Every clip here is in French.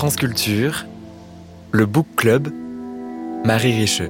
France Culture, le Book Club, Marie Richeux.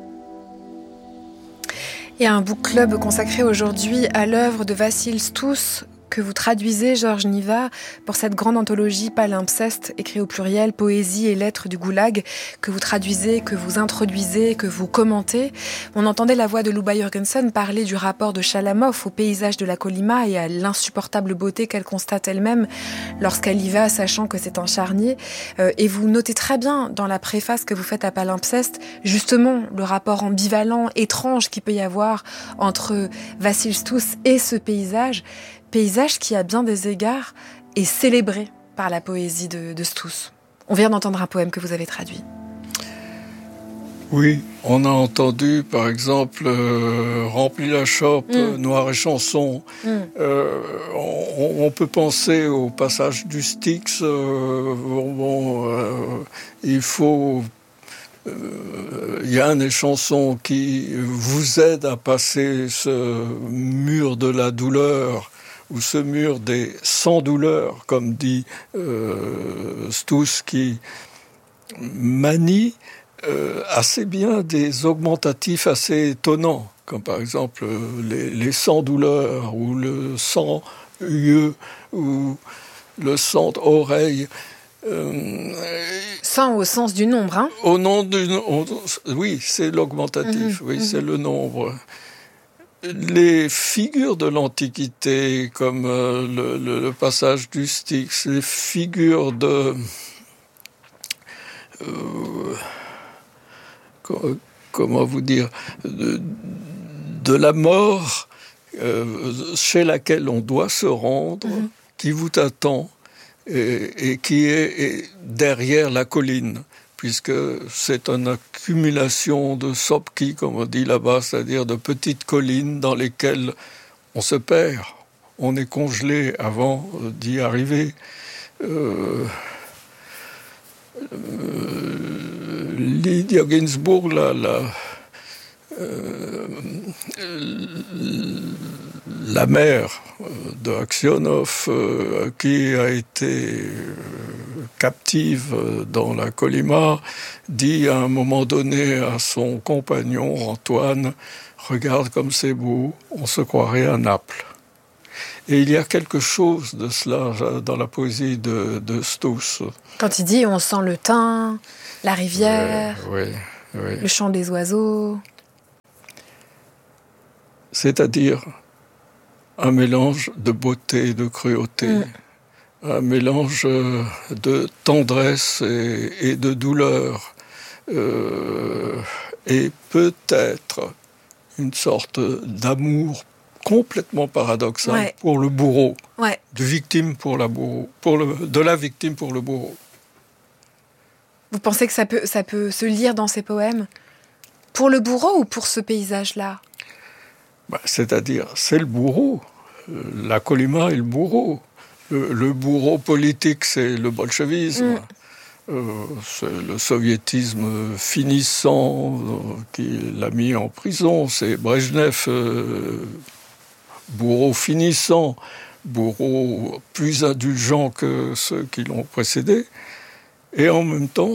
Et un book club consacré aujourd'hui à l'œuvre de Vassil Stouss, que vous traduisez, Georges Niva, pour cette grande anthologie Palimpseste, écrit au pluriel, poésie et lettres du goulag, que vous traduisez, que vous introduisez, que vous commentez. On entendait la voix de Luba Jürgensen parler du rapport de Chalamov au paysage de la Kolyma et à l'insupportable beauté qu'elle constate elle-même lorsqu'elle y va, sachant que c'est un charnier. Et vous notez très bien dans la préface que vous faites à Palimpseste, justement, le rapport ambivalent, étrange qu'il peut y avoir entre Vassil Stouss et ce paysage qui, à bien des égards, est célébré par la poésie de Stouss. On vient d'entendre un poème que vous avez traduit. Oui, on a entendu, par exemple, Remplis la chope, Noir et chanson. On peut penser au passage du Styx. Il faut... Il y a un des chansons qui vous aide à passer ce mur de la douleur, ou ce mur des sans-douleurs, comme dit Stouss, qui manie assez bien des augmentatifs assez étonnants, comme par exemple les sans-douleurs, ou le sans-yeux, ou le sans-oreille. Sans au sens du nombre, hein ? Au nom du nombre, oui, c'est l'augmentatif, c'est le nombre. Les figures de l'Antiquité, comme le passage du Styx, les figures de... comment vous dire, de la mort chez laquelle on doit se rendre, qui vous attend et qui est derrière la colline, puisque c'est une accumulation de sopki, comme on dit là-bas, c'est-à-dire de petites collines dans lesquelles on se perd, on est congelé avant d'y arriver. Lydia Ginsburg, la mère de Aksionov, qui a été captive dans la Kolyma, dit à un moment donné à son compagnon Antoine, « Regarde comme c'est beau, on se croirait à Naples ». Et il y a quelque chose de cela dans la poésie de Stouss. Quand il dit « on sent le thym, la rivière, le chant des oiseaux ». C'est-à-dire un mélange de beauté et de cruauté, un mélange de tendresse et de douleur, et peut-être une sorte d'amour complètement paradoxal pour le bourreau, de victime pour la bourreau, de la victime pour le bourreau. Vous pensez que ça peut se lire dans ces poèmes pour le bourreau ou pour ce paysage-là ? C'est-à-dire, c'est le bourreau. La Kolyma est le bourreau. Le bourreau politique, c'est le bolchevisme. C'est le soviétisme finissant qui l'a mis en prison. C'est Brejnev, bourreau finissant, bourreau plus indulgent que ceux qui l'ont précédé. Et en même temps,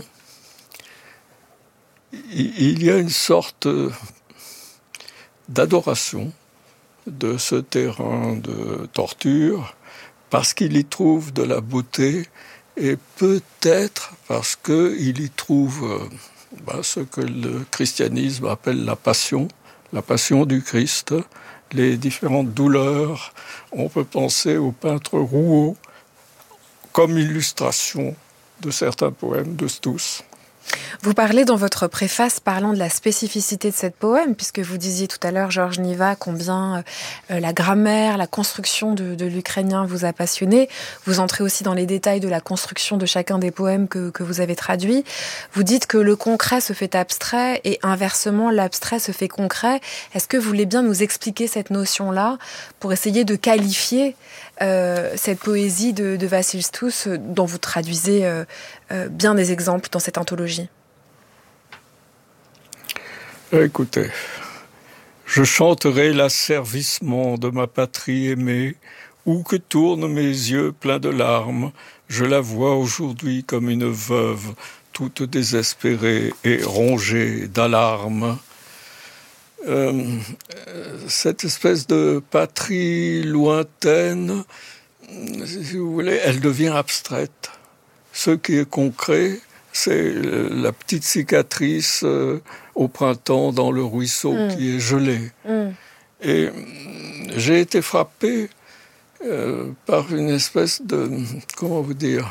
il y a une sorte d'adoration de ce terrain de torture parce qu'il y trouve de la beauté et peut-être parce qu'il y trouve ce que le christianisme appelle la passion du Christ, les différentes douleurs. On peut penser au peintre Rouault comme illustration de certains poèmes de Stouss. Vous parlez dans votre préface parlant de la spécificité de cette poème, puisque vous disiez tout à l'heure, Georges Niva, combien la grammaire, la construction de l'ukrainien vous a passionné. Vous entrez aussi dans les détails de la construction de chacun des poèmes que vous avez traduits. Vous dites que le concret se fait abstrait et inversement, l'abstrait se fait concret. Est-ce que vous voulez bien nous expliquer cette notion-là pour essayer de qualifier cette poésie de Vassil Stouss dont vous traduisez bien des exemples dans cette anthologie? Écoutez, je chanterai l'asservissement de ma patrie aimée Où que tournent mes yeux pleins de larmes, je la vois aujourd'hui comme une veuve, toute désespérée et rongée d'alarmes. Cette espèce de patrie lointaine, si vous voulez, elle devient abstraite. Ce qui est concret, c'est la petite cicatrice au printemps dans le ruisseau qui est gelée. Et j'ai été frappé par une espèce de... Comment vous dire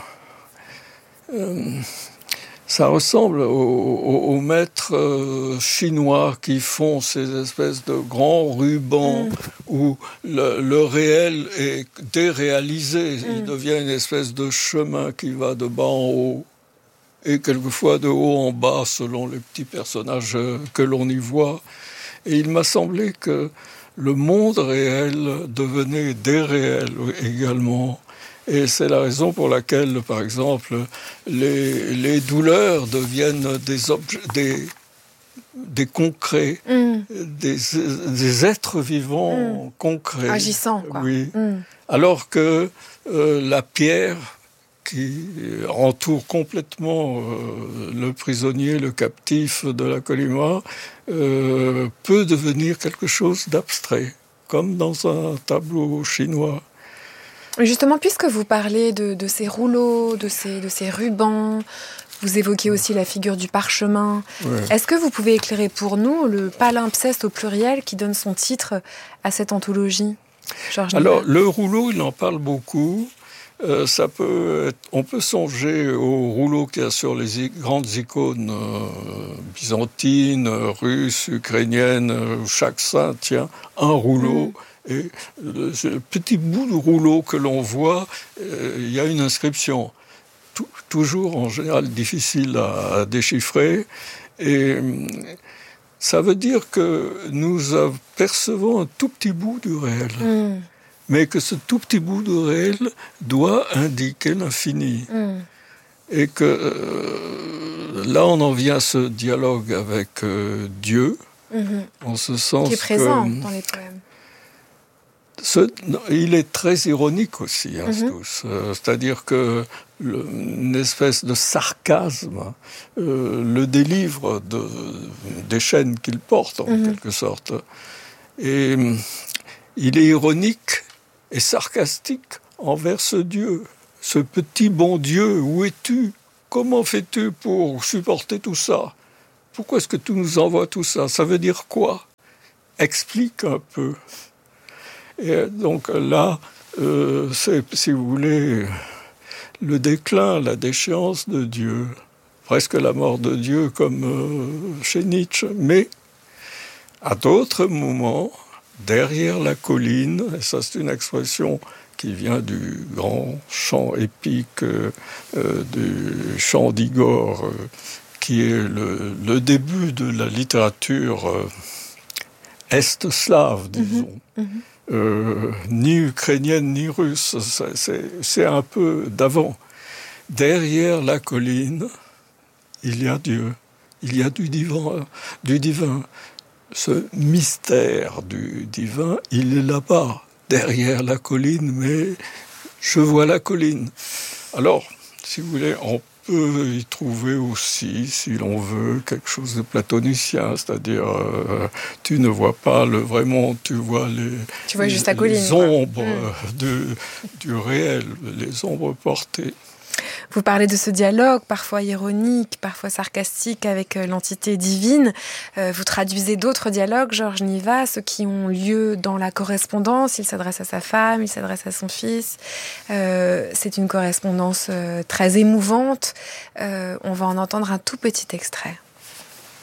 ça ressemble aux maîtres chinois qui font ces espèces de grands rubans où le réel est déréalisé. Il devient une espèce de chemin qui va de bas en haut et quelquefois de haut en bas selon les petits personnages que l'on y voit. Et il m'a semblé que le monde réel devenait déréel également. Et c'est la raison pour laquelle, par exemple, les douleurs deviennent des objets, des concrets, des êtres vivants concrets. Agissants, quoi. Oui. Alors que la pierre qui entoure complètement le prisonnier, le captif de la Colima, peut devenir quelque chose d'abstrait, comme dans un tableau chinois. Justement, puisque vous parlez de ces rouleaux, de ces rubans, vous évoquez aussi la figure du parchemin. Ouais. Est-ce que vous pouvez éclairer pour nous le palimpseste au pluriel qui donne son titre à cette anthologie, Georges Niva ? Alors, le rouleau, il en parle beaucoup. On peut songer au rouleau qu'il y a sur les grandes icônes byzantines, russes, ukrainiennes, où chaque saint tient un rouleau. Et le petit bout de rouleau que l'on voit, il y a une inscription, toujours en général difficile à déchiffrer. Et ça veut dire que nous percevons un tout petit bout du réel. Mais que ce tout petit bout de réel doit indiquer l'infini. Et que là, on en vient à ce dialogue avec Dieu, en ce sens qui est présent dans les poèmes. Il est très ironique aussi, c'est-à-dire que une espèce de sarcasme le délivre des chaînes qu'il porte, en quelque sorte. Et il est ironique et sarcastique envers ce Dieu, ce petit bon Dieu. Où es-tu ? Comment fais-tu pour supporter tout ça ? Pourquoi est-ce que tu nous envoies tout ça ? Ça veut dire quoi ? Explique un peu. Et donc là, c'est, si vous voulez, le déclin, la déchéance de Dieu, presque la mort de Dieu comme chez Nietzsche, mais à d'autres moments, derrière la colline, et ça c'est une expression qui vient du grand chant épique du chant d'Igor, qui est le début de la littérature est-slave, disons. Ni ukrainienne ni russe, c'est un peu d'avant. Derrière la colline, il y a Dieu, il y a du divin. Ce mystère du divin, il est là-bas, derrière la colline, mais je vois la colline. Alors, si vous voulez, on peut y trouver aussi, si l'on veut, quelque chose de platonicien, c'est-à-dire tu ne vois pas le vrai monde, tu vois juste la colline, les ombres du réel, les ombres portées. Vous parlez de ce dialogue, parfois ironique, parfois sarcastique avec l'entité divine. Vous traduisez d'autres dialogues, Georges Niva, ceux qui ont lieu dans la correspondance. Il s'adresse à sa femme, il s'adresse à son fils. C'est une correspondance très émouvante. On va en entendre un tout petit extrait.